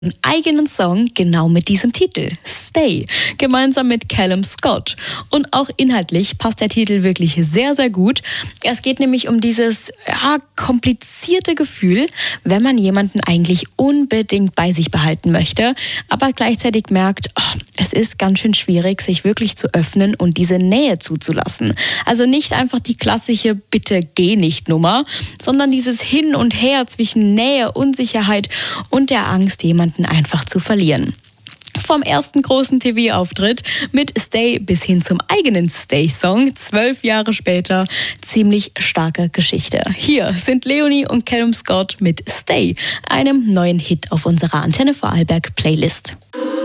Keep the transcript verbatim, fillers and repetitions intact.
einen eigenen Song genau mit diesem Titel, Stay, gemeinsam mit Callum Scott. Und auch inhaltlich passt der Titel wirklich sehr, sehr gut. Es geht nämlich um dieses ja, komplizierte Gefühl, wenn man jemanden eigentlich unbedingt bei sich behalten möchte, aber gleichzeitig merkt, oh, es ist ganz schön schwierig, sich wirklich zu öffnen und diese Nähe zuzulassen. Also nicht einfach die klassische Bitte geh nicht Nummer, sondern dieses Hin und Her zwischen Nähe, Unsicherheit und der Angst, jemanden einfach zu verlieren. Vom ersten großen T V-Auftritt mit Stay bis hin zum eigenen Stay-Song, zwölf Jahre später, ziemlich starke Geschichte. Hier sind Leonie und Callum Scott mit Stay, einem neuen Hit auf unserer Antenne Vorarlberg Playlist.